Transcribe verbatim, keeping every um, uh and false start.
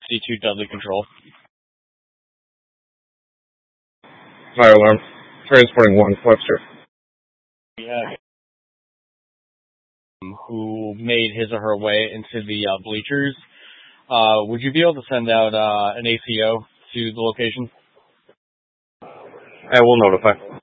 C two Dudley Control. Fire alarm. Transporting one, Webster. Yeah. Who made his or her way into the uh, bleachers. Uh, would you be able to send out uh, an A C O to the location? I will notify.